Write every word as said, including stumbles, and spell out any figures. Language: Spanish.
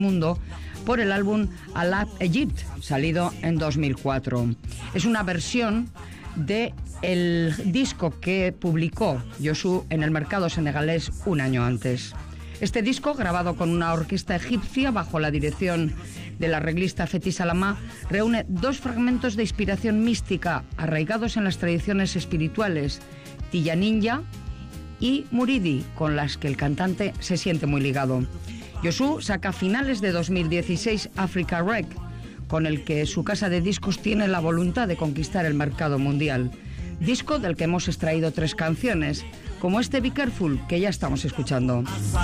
mundo por el álbum Alab Egypt, salido en dos mil cuatro. Es una versión de el disco que publicó Youssou en el mercado senegalés un año antes. Este disco, grabado con una orquesta egipcia bajo la dirección del arreglista Feti Salama, reúne dos fragmentos de inspiración mística arraigados en las tradiciones espirituales Tijaninja y Muridi, con las que el cantante se siente muy ligado. Youssou saca a finales de dos mil dieciséis Africa Rec, con el que su casa de discos tiene la voluntad de conquistar el mercado mundial. Disco del que hemos extraído tres canciones, como este Be Careful, que ya estamos escuchando.